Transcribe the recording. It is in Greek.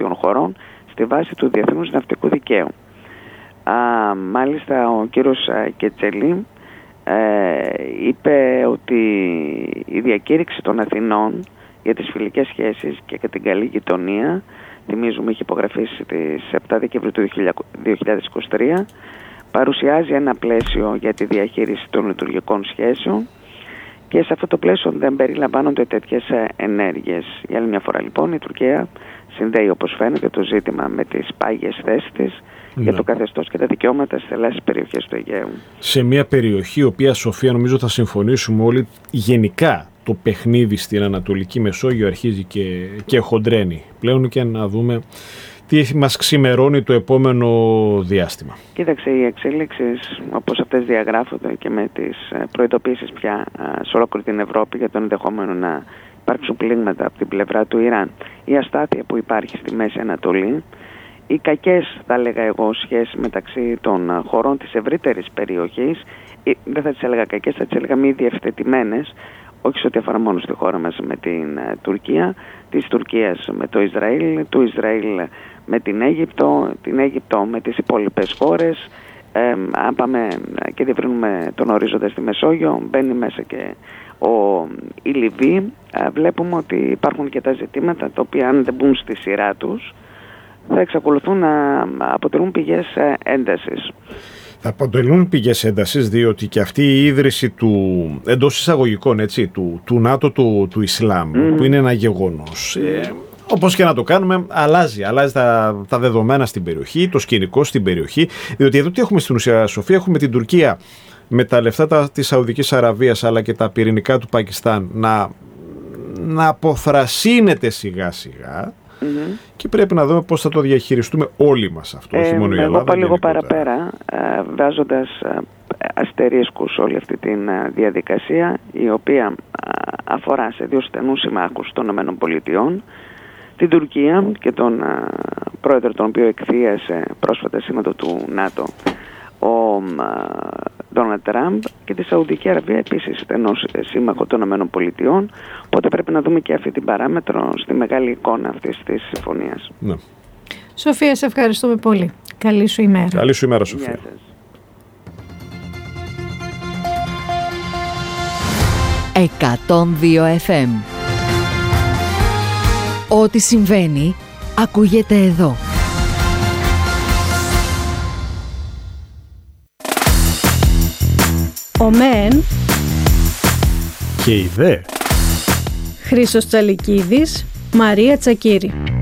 αρμόδιων χωρών στη βάση του Διεθνούς Ναυτικού Δικαίου. Μάλιστα ο κύριος Κετσελή είπε ότι η διακήρυξη των Αθηνών για τις φιλικές σχέσεις και για την καλή γειτονία, θυμίζουμε, είχε υπογραφεί στις 7 Δεκεμβρίου του 2023, παρουσιάζει ένα πλαίσιο για τη διαχείριση των λειτουργικών σχέσεων και σε αυτό το πλαίσιο δεν περιλαμβάνονται τέτοιες ενέργειες. Για άλλη μια φορά λοιπόν η Τουρκία συνδέει, όπως φαίνεται, το ζήτημα με τις πάγιες θέσεις της για το καθεστώς και τα δικαιώματα στις θαλάσσιες περιοχές του Αιγαίου. Σε μια περιοχή, η οποία, Σοφία, νομίζω θα συμφωνήσουμε όλοι, γενικά το παιχνίδι στην Ανατολική Μεσόγειο αρχίζει και χοντρένει πλέον, και να δούμε τι μας ξημερώνει το επόμενο διάστημα. Κοίταξε, οι εξέλιξεις όπως αυτές διαγράφονται και με τις προειδοποίησεις πια σε ολόκληρη την Ευρώπη για τον ενδεχόμενο να υπάρξουν πλήγματα από την πλευρά του Ιράν, η αστάθεια που υπάρχει στη Μέση Ανατολή, οι κακές, θα έλεγα εγώ, σχέσεις μεταξύ των χωρών της ευρύτερης περιοχής, δεν θα τις έλεγα κακές, θα τις έλεγα μη διευθετημένες, όχι σε ό,τι αφορά μόνο στη χώρα μας με την Τουρκία, της Τουρκίας με το Ισραήλ, του Ισραήλ με την Αίγυπτο με τις υπόλοιπες χώρες. Αν πάμε και διευρύνουμε τον ορίζοντα στη Μεσόγειο, μπαίνει μέσα και η Λιβύη. Βλέπουμε ότι υπάρχουν και τα ζητήματα τα οποία, αν δεν μπουν στη σειρά τους, θα εξακολουθούν να αποτελούν πηγές έντασης. Θα αποτελούν πηγές έντασης, διότι και αυτή η ίδρυση του, εντός εισαγωγικών, έτσι, του ΝΑΤΟ του Ισλάμ, που είναι ένα γεγονός, όπως και να το κάνουμε, αλλάζει τα δεδομένα στην περιοχή, το σκηνικό στην περιοχή, διότι εδώ τι έχουμε στην ουσία, Σοφία? Έχουμε την Τουρκία με τα λεφτά της Σαουδικής Αραβίας αλλά και τα πυρηνικά του Πακιστάν να αποθρασύνεται σιγά σιγά. Και πρέπει να δούμε πώς θα το διαχειριστούμε όλοι μας αυτό, όχι μόνο η Ελλάδα. Εγώ πάω λίγο παραπέρα, βάζοντας αστερίσκους όλη αυτή τη διαδικασία, η οποία αφορά σε δύο στενούς συμμάχους των ΗΠΑ, την Τουρκία και τον πρόεδρο, τον οποίο εκθίασε πρόσφατα σύνοδο του ΝΑΤΟ, ο Ντόναλντ Τραμπ, και τη Σαουδική Αραβία, επίσης στενός σύμμαχο των ΗΠΑ. Οπότε πρέπει να δούμε και αυτή την παράμετρο στη μεγάλη εικόνα αυτής της συμφωνίας. Ναι. Σοφία, σε ευχαριστούμε πολύ. Καλή σου ημέρα. Καλή σου ημέρα, Σοφία. 102 FM. Ό,τι συμβαίνει ακούγεται εδώ. Ο ΜΕΝ και η ΔΕ. Χρήστος Τσαλικίδης, Μαρία Τσακίρη.